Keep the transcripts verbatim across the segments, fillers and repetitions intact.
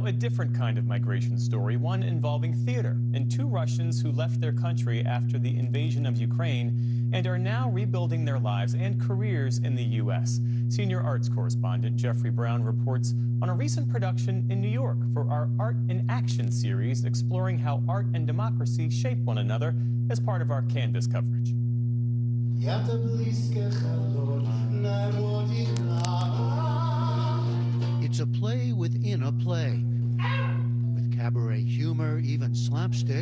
a different kind of migration story, one involving theater and two Russians who left their country after the invasion of Ukraine and are now rebuilding their lives and careers in the U S. Senior arts correspondent Jeffrey Brown reports on a recent production in New York for our Art in Action series, exploring how art and democracy shape one another as part of our Canvas coverage. It's a play within a play, with cabaret humor, even slapstick,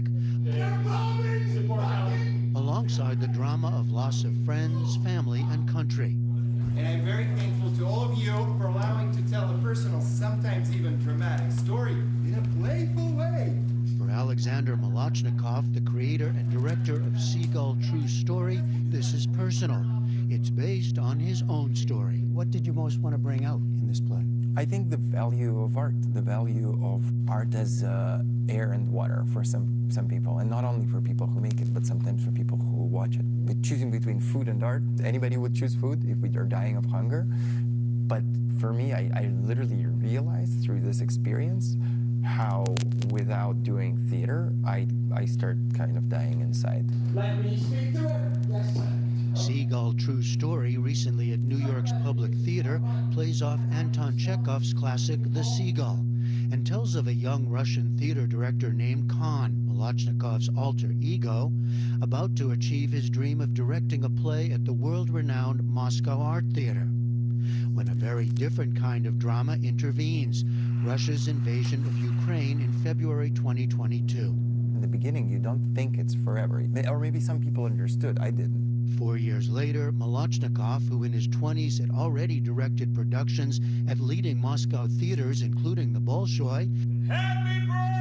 alongside the drama of loss of friends, family, and country. And I'm very thankful to all of you for allowing to tell a personal, sometimes even dramatic story in a playful way. For Alexander Molochnikov, the creator and director of Seagull True Story, this is personal. It's based on his own story. What did you most want to bring out in this play? I think the value of art, the value of art as uh, air and water for some, some people, and not only for people who make it, but sometimes for people who watch it. But choosing between food and art, anybody would choose food if we are dying of hunger. But for me, I, I literally realized through this experience how without doing theater, I, I start kind of dying inside. Let me speak to it. Yes, sir. Seagull True Story, recently at New York's Public Theater, plays off Anton Chekhov's classic The Seagull, and tells of a young Russian theater director named Khan, Molochnikov's alter ego, about to achieve his dream of directing a play at the world-renowned Moscow Art Theater, when a very different kind of drama intervenes, Russia's invasion of Ukraine in February twenty twenty-two. In the beginning, you don't think it's forever, or maybe some people understood, I didn't. Four years later, Molochnikov, who in his twenties had already directed productions at leading Moscow theaters, including the Bolshoi, Happy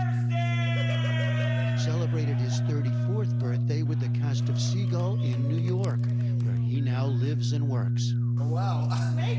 birthday! celebrated his thirty-fourth birthday with the cast of Seagull in New York, where he now lives and works. Oh, wow.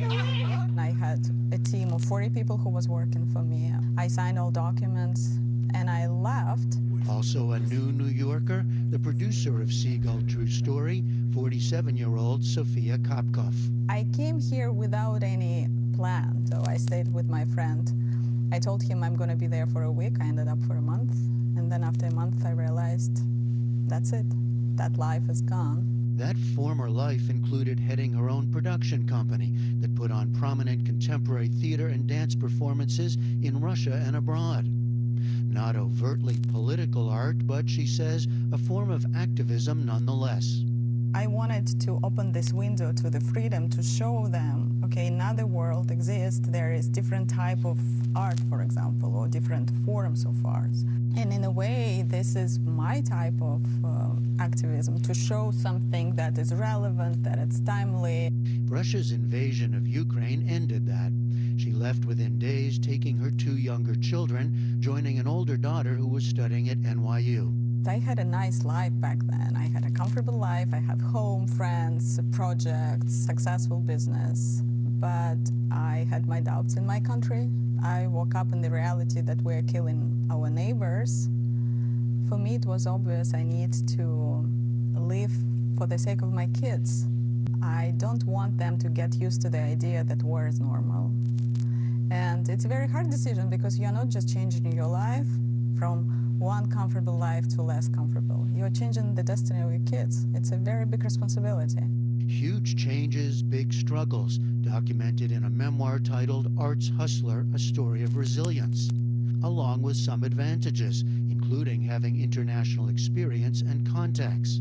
I had a team of forty people who was working for me. I signed all documents, and I left. Also a new New Yorker, the producer of Seagull True Story, forty-seven-year-old Sofia Kopkov. I came here without any plan, so I stayed with my friend. I told him I'm going to be there for a week. I ended up for a month, and then after a month I realized that's it. That life is gone. That former life included heading her own production company that put on prominent contemporary theater and dance performances in Russia and abroad. Not overtly political art, but, she says, a form of activism nonetheless. I wanted to open this window to the freedom to show them, okay, another world exists. There is different type of art, for example, or different forms of art. And in a way, this is my type of uh, activism, to show something that is relevant, that it's timely. Russia's invasion of Ukraine ended that. She left within days, taking her two younger children, joining an older daughter who was studying at N Y U. I had a nice life back then. I had a comfortable life. I had home, friends, projects, successful business. But I had my doubts in my country. I woke up in the reality that we're killing our neighbors. For me, it was obvious I need to live for the sake of my kids. I don't want them to get used to the idea that war is normal. And it's a very hard decision, because you're not just changing your life from one comfortable life to less comfortable. You're changing the destiny of your kids. It's a very big responsibility. Huge changes, big struggles, documented in a memoir titled Arts Hustler, A Story of Resilience, along with some advantages, including having international experience and contacts.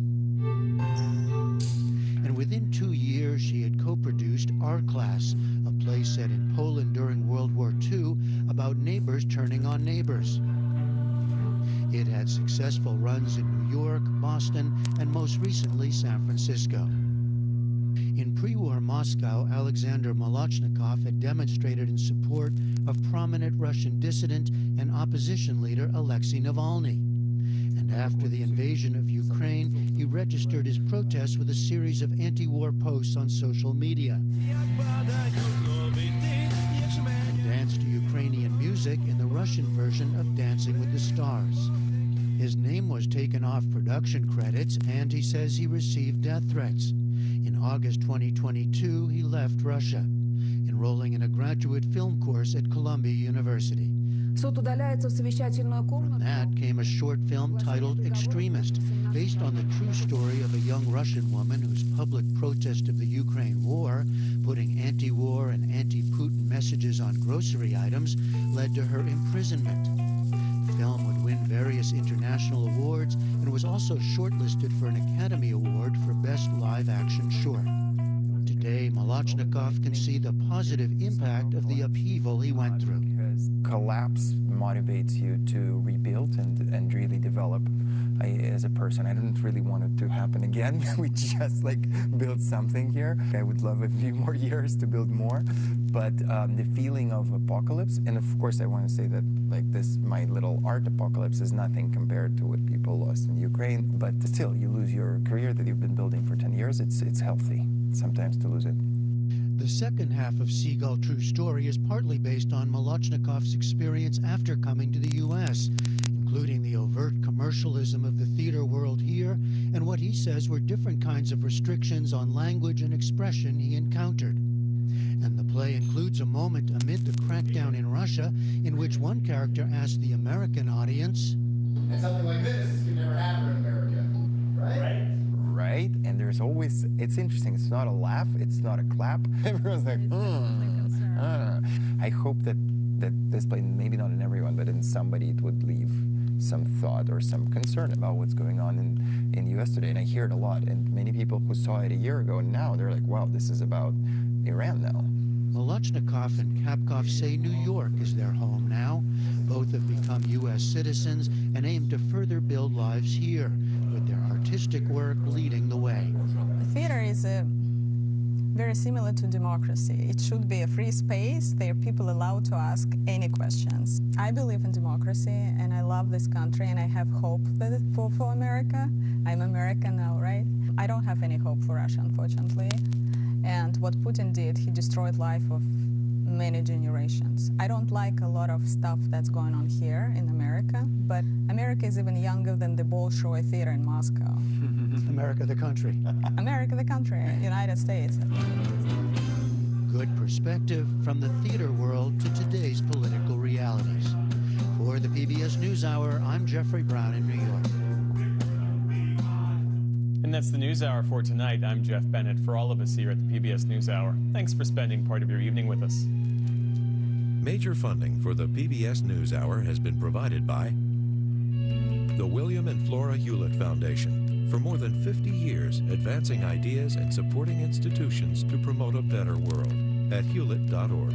And within two years, she had co-produced Our Class, a play set in Poland during World War Two about neighbors turning on neighbors. It had successful runs in New York, Boston, and most recently San Francisco. In pre-war Moscow, Alexander Molochnikov had demonstrated in support of prominent Russian dissident and opposition leader Alexei Navalny. And after the invasion of Ukraine, he registered his protests with a series of anti-war posts on social media, and danced to Ukrainian music in the Russian version of Dancing with the Stars. His name was taken off production credits, and he says he received death threats. In August twenty twenty-two, he left Russia, enrolling in a graduate film course at Columbia University. Суд удаляется в совещательную комнату. From that came a short film titled Extremist, based on the true story of a young Russian woman whose public protest of the Ukraine war, putting anti-war and anti-Putin messages on grocery items, led to her imprisonment. The film would win various international awards and was also shortlisted for an Academy Award for Best Live Action Short. Today, Molochnikov can see the positive impact of the upheaval he went through. Because collapse motivates you to rebuild and, and really develop I, as a person. I didn't really want it to happen again. We just like built something here. I would love a few more years to build more. But um, the feeling of apocalypse, and of course I want to say that like this, my little art apocalypse is nothing compared to what people lost in Ukraine. But still, you lose your career that you've been building for ten years. It's, it's healthy sometimes to lose it. The second half of Seagull True Story is partly based on Molochnikov's experience after coming to the U S, including the overt commercialism of the theater world here and what he says were different kinds of restrictions on language and expression he encountered. And the play includes a moment amid the crackdown in Russia in which one character asked the American audience, And something like this can never happen in America, right? Right. Right? And there's always, it's interesting, it's not a laugh, it's not a clap. Everyone's like, hmm. I, I hope that, that this play, maybe not in everyone, but in somebody, it would leave some thought or some concern about what's going on in, in the U S today. And I hear it a lot. And many people who saw it a year ago and now, they're like, wow, this is about Iran now. Molochnikov and Kapkov say New York is their home now. Both have become U S citizens and aim to further build lives here, with their artistic work leading the way. Theater is a very similar to democracy. It should be a free space. There are people allowed to ask any questions. I believe in democracy, and I love this country, and I have hope that it, for, for America. I'm American now, right? I don't have any hope for Russia, unfortunately. And what Putin did, he destroyed life of many generations. I don't like a lot of stuff that's going on here in America, but America is even younger than the Bolshoi Theater in Moscow. America the country. America the country, United States. Good perspective from the theater world to today's political realities. For the P B S NewsHour, I'm Jeffrey Brown in New York. And that's the NewsHour for tonight. I'm Jeff Bennett. For all of us here at the P B S NewsHour, thanks for spending part of your evening with us. Major funding for the P B S NewsHour has been provided by the William and Flora Hewlett Foundation. For more than fifty years, advancing ideas and supporting institutions to promote a better world at hewlett dot org.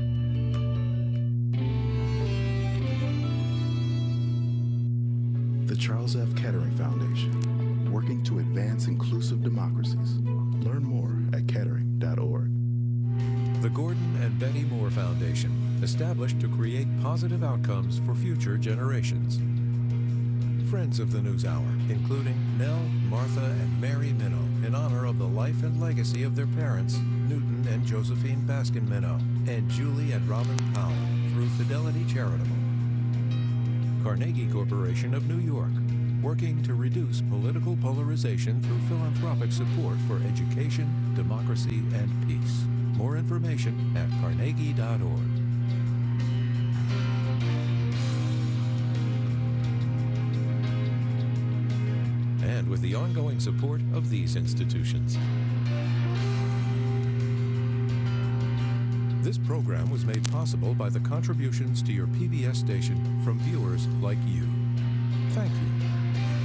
The Charles F. Kettering Foundation, working to advance inclusive democracies. Learn more at kettering dot org. The Gordon and Betty Moore Foundation, established to create positive outcomes for future generations. Friends of the NewsHour, including Nell, Martha, and Mary Minow, in honor of the life and legacy of their parents, Newton and Josephine Baskin Minow, and Julie and Robin Powell, through Fidelity Charitable. Carnegie Corporation of New York, working to reduce political polarization through philanthropic support for education, democracy, and peace. More information at carnegie dot org. And with the ongoing support of these institutions. This program was made possible by the contributions to your P B S station from viewers like you. Thank you.